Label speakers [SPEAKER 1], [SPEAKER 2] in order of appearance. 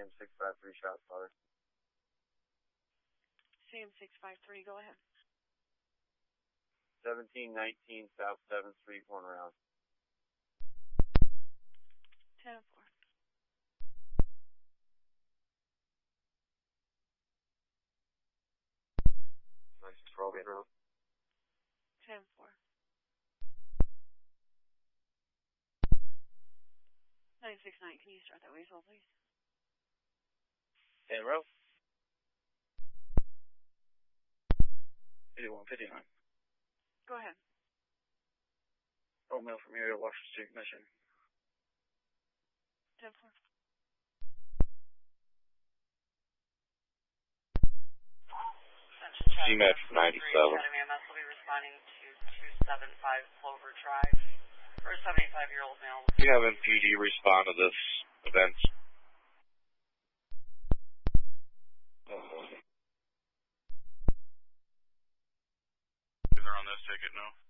[SPEAKER 1] Sam 653 shot spotter.
[SPEAKER 2] Sam 653, go ahead.
[SPEAKER 1] 1719 South 7th Street, 1 round.
[SPEAKER 2] 10-4.
[SPEAKER 1] License for all being round.
[SPEAKER 2] 10-4. 969, can you start that way as well, please?
[SPEAKER 1] 10 row.
[SPEAKER 3] 8159.
[SPEAKER 2] Go ahead.
[SPEAKER 3] Romeo from area, Washington Street, Mission.
[SPEAKER 2] 10-4.
[SPEAKER 1] CMAX 97.
[SPEAKER 2] Academy MS will be responding to 275 Clover Drive for a 75-year-old male.
[SPEAKER 1] Do you have MPD respond to this event?
[SPEAKER 3] They're on this ticket now.